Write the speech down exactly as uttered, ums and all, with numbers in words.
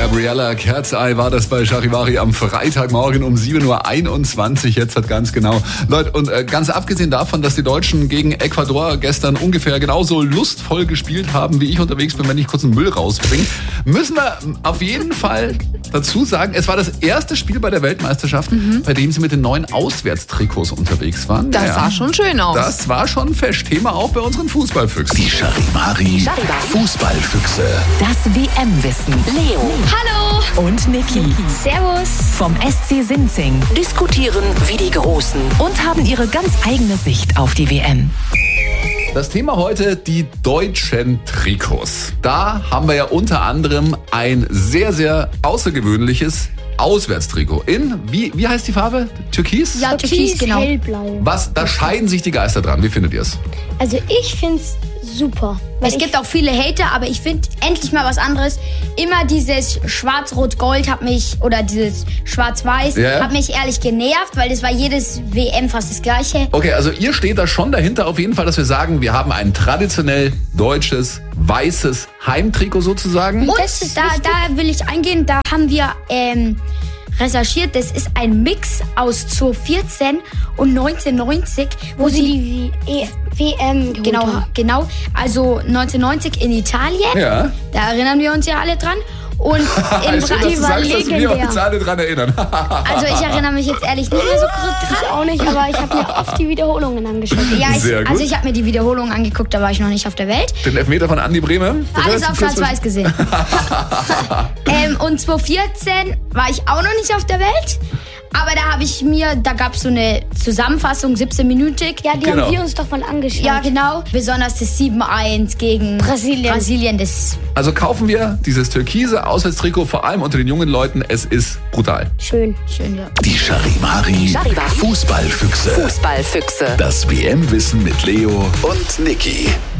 Gabriella Cat's Eye war das bei Charivari am Freitagmorgen um sieben Uhr einundzwanzig. Jetzt hat ganz genau. Leute, und äh, ganz abgesehen davon, dass die Deutschen gegen Ecuador gestern ungefähr genauso lustvoll gespielt haben, wie ich unterwegs bin, wenn ich kurz einen Müll rausbringe, müssen wir auf jeden Fall dazu sagen, es war das erste Spiel bei der Weltmeisterschaft, mhm. bei dem sie mit den neuen Auswärtstrikots unterwegs waren. Das ja. sah schon schön aus. Das war schon ein Festthema auch bei unseren Fußballfüchsen. Die Charivari Fußballfüchse. Das W M-Wissen. Leo. Hallo. Und Niki. Servus. Vom S C Sinzing. Diskutieren wie die Großen. Und haben ihre ganz eigene Sicht auf die W M. Das Thema heute, die deutschen Trikots. Da haben wir ja unter anderem ein sehr, sehr außergewöhnliches Auswärtstrikot in, wie, wie heißt die Farbe? Türkis? Ja, Türkis, genau. Hellblau. Was, da scheiden sich die Geister dran. Wie findet ihr es? Also ich find's super. Es gibt auch viele Hater, aber ich finde endlich mal was anderes. Immer dieses Schwarz-Rot-Gold hat mich, oder dieses Schwarz-Weiß, ja. hat mich ehrlich genervt, weil das war jedes W M fast das Gleiche. Okay, also ihr steht da schon dahinter auf jeden Fall, dass wir sagen, wir haben ein traditionell deutsches, weißes Heimtrikot sozusagen. Und da, da will ich eingehen, da haben wir ähm, recherchiert, das ist ein Mix aus zweitausendvierzehn und neunzehnhundertneunzig, wo, wo sie die W M geholt genau, haben. genau, also neunzehnhundertneunzig in Italien, Ja. da erinnern wir uns ja alle dran. Und in Schön, dass du Brasilien sagst, dass wir uns alle dran erinnern. Also ich erinnere mich jetzt ehrlich nicht mehr so gut dran. Ich auch nicht, aber ich habe mir oft die Wiederholungen angeschaut. Ja, ich, Sehr gut. also ich habe mir die Wiederholung angeguckt, da war ich noch nicht auf der Welt. Den Elfmeter von Andi Brehme. Alles auf Schwarz-Weiß gesehen. ähm, und zweitausendvierzehn war ich auch noch nicht auf der Welt. Aber da habe ich mir, da gab es so eine Zusammenfassung, siebzehn-minütig. Ja, die Genau. haben wir uns doch mal angeschaut. Ja, genau. Besonders das sieben eins gegen Brasilien. Brasilien, das Also kaufen wir dieses türkise Auswärtstrikot, vor allem unter den jungen Leuten. Es ist brutal. Schön. schön, ja. Die Charivari Charivari. Fußballfüchse. Fußballfüchse. Das W M-Wissen mit Leo und Niki.